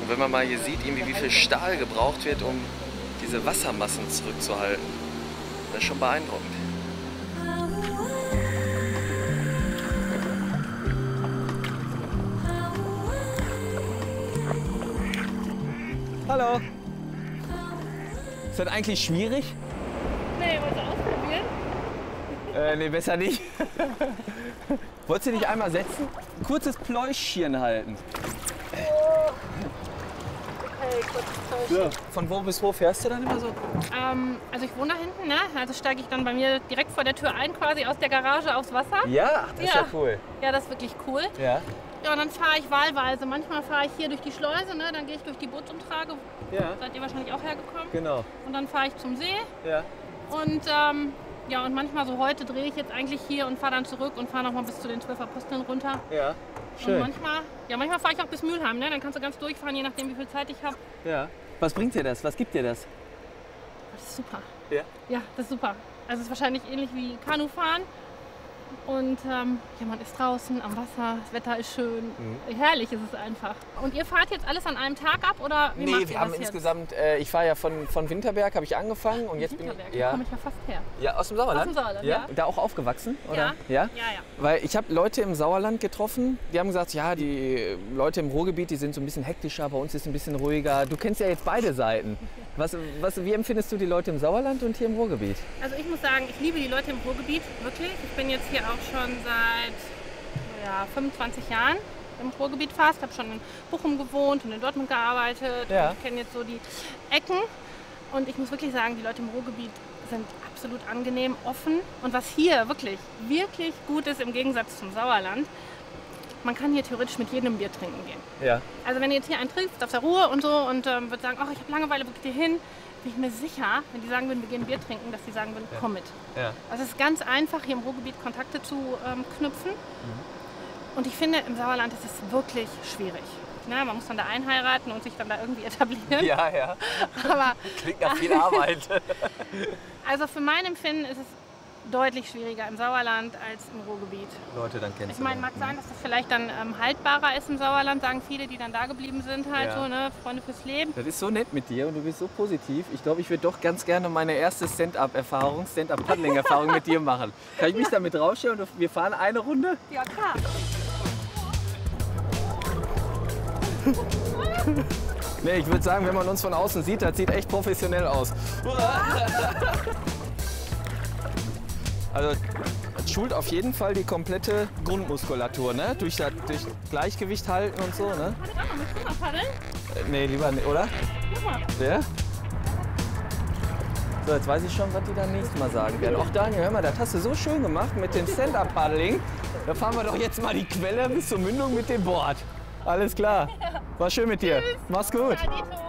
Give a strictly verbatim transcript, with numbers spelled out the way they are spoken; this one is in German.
Und wenn man mal hier sieht, irgendwie, wie viel Stahl gebraucht wird, um diese Wassermassen zurückzuhalten, das ist schon beeindruckend. Hallo. Ist das eigentlich schwierig? Nee, wolltest du ausprobieren? Äh, nee, besser nicht. Wolltest du dich einmal setzen? Ein kurzes Pläuschchen halten. Oh. Okay, kurzes Pläuschchen. Ja. Von wo bis wo fährst du dann immer so? Ähm, also ich wohne da hinten, ne? Also steige ich dann bei mir direkt vor der Tür ein, quasi aus der Garage aufs Wasser. Ja, das ist ja cool. Ja, das ist wirklich cool. Ja. Ja, und dann fahre ich wahlweise. Manchmal fahre ich hier durch die Schleuse, ne? Dann gehe ich durch die Bootsumtrage. Ja. Seid ihr wahrscheinlich auch hergekommen. Genau. Und dann fahre ich zum See. Ja. Und ähm, ja, und manchmal so heute drehe ich jetzt eigentlich hier und fahre dann zurück und fahre nochmal bis zu den zwölf Aposteln runter. Ja. Schön. Und manchmal, ja, manchmal fahre ich auch bis Mülheim, ne? Dann kannst du ganz durchfahren, je nachdem wie viel Zeit ich habe. Ja. Was bringt dir das? Was gibt dir das? Das ist super. Ja. Ja, das ist super. Also es ist wahrscheinlich ähnlich wie Kanufahren. Und ähm, ja, man ist draußen am Wasser, das Wetter ist schön, mhm. herrlich ist es einfach. Und ihr fahrt jetzt alles an einem Tag ab oder wie nee, macht ihr wir haben das insgesamt, äh, ich fahre ja von, von Winterberg, habe ich angefangen und jetzt bin ich, ja. Da komme ich ja fast her. Ja, aus dem Sauerland? Aus dem Sauerland, ja. ja. Da auch aufgewachsen, oder? Ja. Ja, ja. ja. Weil ich habe Leute im Sauerland getroffen, die haben gesagt, ja, die Leute im Ruhrgebiet, die sind so ein bisschen hektischer, bei uns ist es ein bisschen ruhiger. Du kennst ja jetzt beide Seiten. Was, was, wie empfindest du die Leute im Sauerland und hier im Ruhrgebiet? Also ich muss sagen, ich liebe die Leute im Ruhrgebiet, wirklich. Ich bin jetzt hier auch schon seit ja, fünfundzwanzig Jahren im Ruhrgebiet fast. Ich habe schon in Bochum gewohnt und in Dortmund gearbeitet. Ja. Und ich kenne jetzt so die Ecken. Und ich muss wirklich sagen, die Leute im Ruhrgebiet sind absolut angenehm, offen. Und was hier wirklich, wirklich gut ist im Gegensatz zum Sauerland, man kann hier theoretisch mit jedem Bier trinken gehen. Ja. Also wenn ihr jetzt hier einen trifft, auf der Ruhe und so und ähm, wird sagen, ach, ich habe Langeweile, wo geht ihr hin? Bin ich mir sicher, wenn die sagen würden, wir gehen Bier trinken, dass die sagen würden, ja. komm mit. Ja. Also es ist ganz einfach, hier im Ruhrgebiet Kontakte zu ähm, knüpfen. Mhm. Und ich finde, im Sauerland ist es wirklich schwierig. Na, man muss dann da einheiraten und sich dann da irgendwie etablieren. Ja, ja. Aber, klingt nach viel Arbeit. Also für mein Empfinden ist es deutlich schwieriger im Sauerland als im Ruhrgebiet. Leute, dann kennst ich meine, mag sein, dass das vielleicht dann ähm, haltbarer ist im Sauerland, sagen viele, die dann da geblieben sind, halt ja. so, ne, Freunde fürs Leben. Das ist so nett mit dir und du bist so positiv. Ich glaube, ich würde doch ganz gerne meine erste Stand-Up-Erfahrung, Stand-Up-Paddling-Erfahrung mit dir machen. Kann ich mich damit rausstellen und wir fahren eine Runde? Ja, klar. Nee, ich würde sagen, wenn man uns von außen sieht, das sieht echt professionell aus. Also das schult auf jeden Fall die komplette Grundmuskulatur, ne? Durch das durch Gleichgewicht halten und so, ne? Kann ich auch noch mit Schwimmer paddeln? Äh, nee, lieber nicht, oder? Guck mal. Ja? So, jetzt weiß ich schon, was die dann nächstes Mal sagen werden. Auch Daniel, hör mal, das hast du so schön gemacht mit dem Stand-Up-Paddling. Da fahren wir doch jetzt mal die Quelle bis zur Mündung mit dem Board. Alles klar. War schön mit dir. Mach's gut. Ja, Dito.